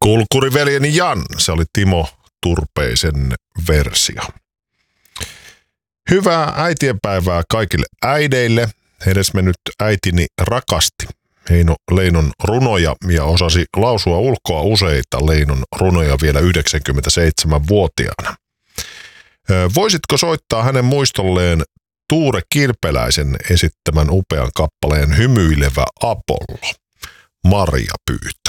Kulkkuriveljeni Jan, se oli Timo Turpeisen versio. Hyvää äitienpäivää kaikille äideille. Edesmennyt äitini rakasti Heino Leinon runoja ja osasi lausua ulkoa useita Leinon runoja vielä 97-vuotiaana. Voisitko soittaa hänen muistolleen Tuure Kirpeläisen esittämän upean kappaleen Hymyilevä Apollo? Maria pyytää.